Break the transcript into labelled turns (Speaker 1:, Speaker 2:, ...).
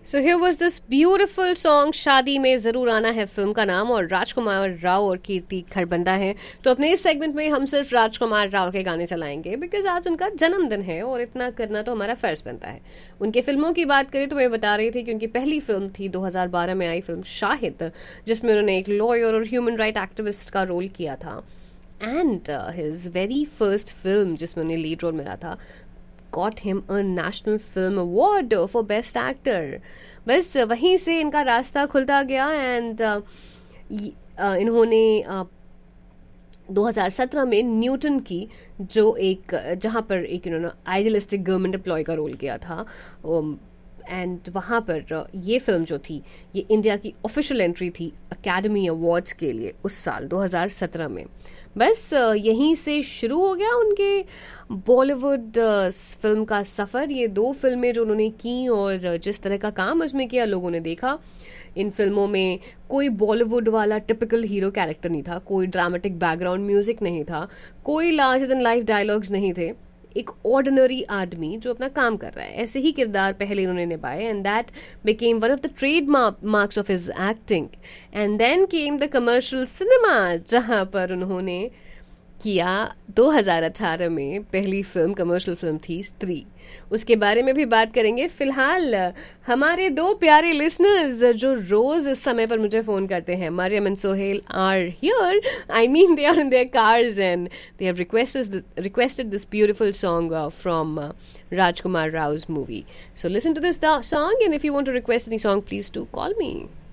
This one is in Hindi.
Speaker 1: So here was this beautiful song, शादी में जरूर आना है फिल्म का नाम, और राजकुमार राव और कीर्ति खरबंदा हैं। तो अपने इस सेगमेंट में हम सिर्फ राजकुमार राव के गाने चलाएंगे बिकॉज आज उनका जन्मदिन है और इतना करना तो हमारा फर्ज बनता है। उनके फिल्मों की बात करें तो मैं बता रही थी कि उनकी पहली फिल्म थी 2012 में आई फिल्म शाहिद, जिसमें उन्होंने एक लॉयर और ह्यूमन राइट एक्टिविस्ट का रोल किया था। And his very first film जिसमें उन्हें लीड रोल मिला था got him a National Film Award for Best Actor। बस वहीं से इनका रास्ता खुलता गया एंड इन्होंने 2017 में न्यूटन की जो एक जहाँ पर एक इन्होंने आइडियलिस्टिक गवर्नमेंट एम्प्लॉय का रोल किया था, एंड वहाँ पर ये फिल्म जो थी ये इंडिया की ऑफिशियल एंट्री थी अकेडमी अवार्ड्स के लिए उस साल 2017 में। बस यहीं से शुरू हो गया उनके बॉलीवुड फिल्म का सफ़र। ये 2 फिल्में जो उन्होंने की और जिस तरह का काम उसमें किया लोगों ने देखा। इन फिल्मों में कोई बॉलीवुड वाला टिपिकल हीरो कैरेक्टर नहीं था, कोई ड्रामेटिक बैकग्राउंड म्यूजिक नहीं था, कोई लार्जर देन लाइफ डायलॉग्स नहीं थे। एक ऑर्डिनरी आदमी जो अपना काम कर रहा है, ऐसे ही किरदार पहले उन्होंने निभाए and that became one of the trade marks of his acting. And then came the commercial cinema, जहां पर उन्होंने किया 2018 में पहली फिल्म, कमर्शियल फिल्म थी स्त्री। उसके बारे में भी बात करेंगे। फिलहाल हमारे 2 प्यारे लिसनर्स जो रोज इस समय पर मुझे फोन करते हैं, Maryam and Sohail are here, I mean they are in their cars and they have requested this beautiful song from Rajkumar Rao's movie. So listen to this song, and if you want to request any song, please do call me.